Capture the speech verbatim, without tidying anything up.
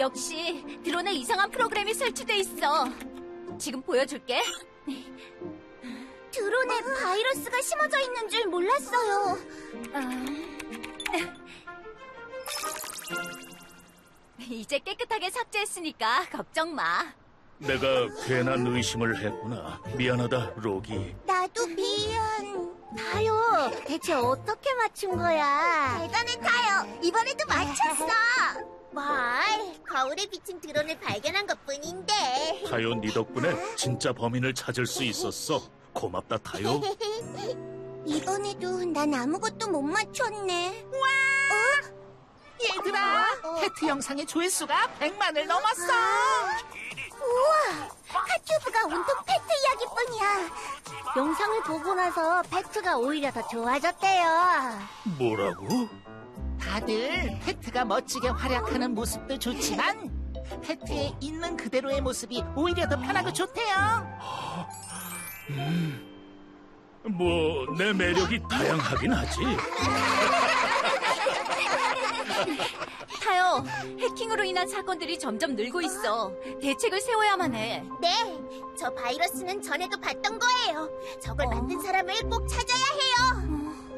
역시 드론에 이상한 프로그램이 설치돼 있어. 지금 보여줄게. 드론에 바이러스가 심어져 있는 줄 몰랐어요. 이제 깨끗하게 삭제했으니까 걱정 마. 내가 괜한 의심을 했구나. 미안하다, 로기. 나도 미안. 타요, 대체 어떻게 맞춘 거야? 대단해, 타요. 이번에도 맞췄어. 뭘, 거울에 비친 드론을 발견한 것뿐인데. 타요, 네 덕분에 진짜 범인을 찾을 수 있었어. 고맙다, 타요. 이번에도 난 아무것도 못 맞췄네. 얘들아, 해트 영상의 조회수가 백만을 넘었어. 우와, 카튜브가 온통 페트 이야기뿐이야. 영상을 보고 나서 팩트가 오히려 더 좋아졌대요. 뭐라고? 다들 페트가 멋지게 활약하는 모습도 좋지만 페트의 있는 그대로의 모습이 오히려 더 편하고 좋대요. 뭐, 내 매력이 다양하긴 하지. 타요, 해킹으로 인한 사건들이 점점 늘고 있어. 대책을 세워야만 해. 네, 저 바이러스는 전에도 봤던 거예요. 저걸 만든 사람을 꼭 찾아야 해요.